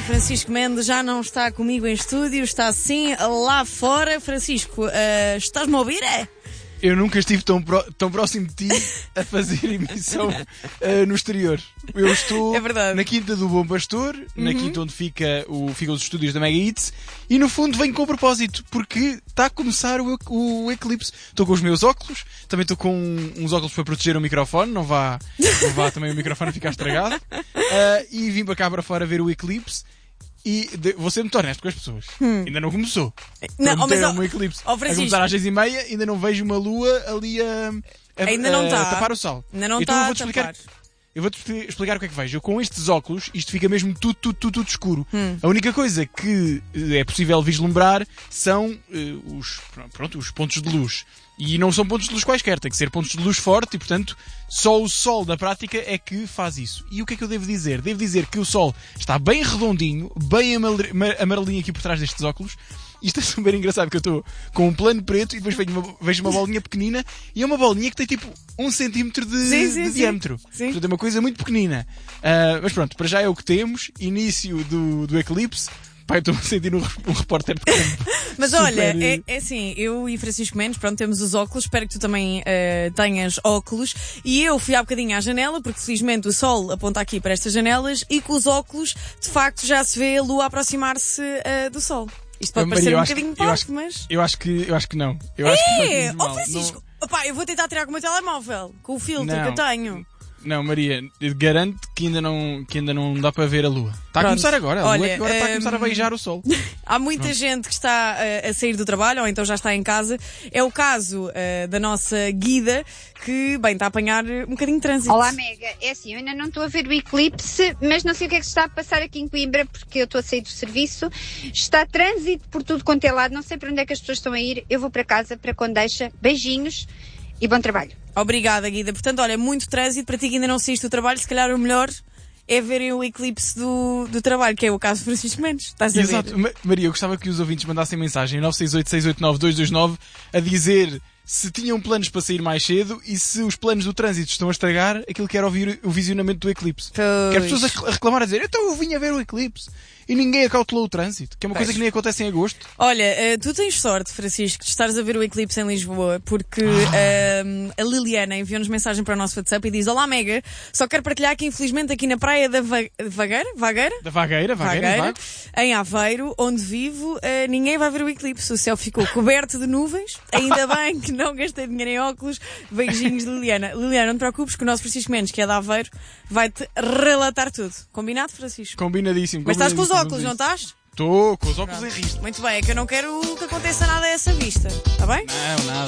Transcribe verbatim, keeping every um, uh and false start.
Francisco Mendes já não está comigo em estúdio, está sim lá fora. Francisco, uh, estás-me a ouvir? É? Eu nunca estive tão, pró tão próximo de ti a fazer emissão uh, no exterior. Eu estou é na Quinta do Bom Pastor, uhum. na quinta onde fica o, ficam os estúdios da Mega Hits, e no fundo venho com o propósito, porque está a começar o, o eclipse. Estou com os meus óculos, também estou com uns óculos para proteger o microfone, não vá, não vá também o microfone ficar estragado, uh, e vim para cá para fora ver o eclipse. E de, vou ser muito honesto com as pessoas. Hum. Ainda não começou. Não, oh, mas, um eclipse. Oh, a começar às seis e meia, ainda não vejo uma lua ali a, a, ainda não a, tá. a tapar o sol. Ainda não então tá eu vou-te explicar. Eu vou-te explicar o que é que vejo. Eu, com estes óculos, isto fica mesmo tudo, tudo, tudo, tudo escuro. Hum. A única coisa que é possível vislumbrar são uh, os, pronto, os pontos de luz. E não são pontos de luz quaisquer, tem que ser pontos de luz forte e, portanto, só o Sol na prática é que faz isso. E o que é que eu devo dizer? Devo dizer que o Sol está bem redondinho, bem amarelinho aqui por trás destes óculos. Isto é super engraçado, porque eu estou com um plano preto e depois vejo uma, vejo uma bolinha pequenina, e é uma bolinha que tem tipo um centímetro de, sim, sim, de sim. diâmetro. Sim. Portanto, é uma coisa muito pequenina. Uh, mas pronto, para já é o que temos. Início do, do eclipse. Pai, estou a sentir um, um repórter de campo. Mas Super... olha, é, é assim, eu e Francisco Mendes, pronto, temos os óculos, espero que tu também uh, tenhas óculos, e eu fui há bocadinho à janela, porque felizmente o sol aponta aqui para estas janelas, e com os óculos, de facto, já se vê a lua aproximar-se uh, do sol. Isto pode Maria, parecer um bocadinho parvo, mas... Eu acho que, eu acho que não. Eu é! Acho que Ó oh, Francisco, não... Opá, eu vou tentar tirar com o meu telemóvel, com o filtro não. que eu tenho. Não, Maria, garanto que ainda não, que ainda não dá para ver a lua. Está Pronto. a começar agora. A Olha, lua agora um... está a começar a beijar o sol. Há muita Pronto. gente que está uh, a sair do trabalho ou então já está em casa. É o caso uh, da nossa Guida, que, bem, está a apanhar um bocadinho de trânsito. Olá, Mega. É assim, eu ainda não estou a ver o eclipse, mas não sei o que é que se está a passar aqui em Coimbra, porque eu estou a sair do serviço. Está trânsito por tudo quanto é lado. Não sei para onde é que as pessoas estão a ir. Eu vou para casa, para Condeixa. Beijinhos e bom trabalho. Obrigada, Guida. Portanto, olha, muito trânsito. Para ti que ainda não saíste do trabalho, se calhar o melhor é verem o eclipse do, do trabalho, que é o caso de Francisco Mendes. Estás a ver? Exato. Ma- Maria, eu gostava que os ouvintes mandassem mensagem nove seis oito, seis oito nove, dois dois nove a dizer se tinham planos para sair mais cedo e se os planos do trânsito estão a estragar aquilo que era ouvir o visionamento do eclipse. Pois. Que as pessoas a reclamar, a dizer, então eu vim a ver o eclipse. E ninguém acautelou o trânsito, que é uma pois. coisa que nem acontece em agosto. Olha, uh, tu tens sorte, Francisco, de estares a ver o eclipse em Lisboa, porque ah. uh, a Liliana enviou-nos mensagem para o nosso WhatsApp e diz: Olá, Mega, só quero partilhar que infelizmente aqui na praia da Va- Vagueira, Vagueira? Da Vagueira, Vagueira, Vagueira em Aveiro, onde vivo, uh, ninguém vai ver o eclipse. O céu ficou coberto de nuvens. Ainda bem que não gastei dinheiro em óculos. Beijinhos de Liliana. Liliana, não te preocupes que o nosso Francisco Mendes, que é de Aveiro, vai-te relatar tudo. Combinado, Francisco? Combinadíssimo. Mas estás com os óculos, não estás? Estou com os óculos em risco. Muito bem, é que eu não quero que aconteça nada a essa vista, está bem? Não, nada.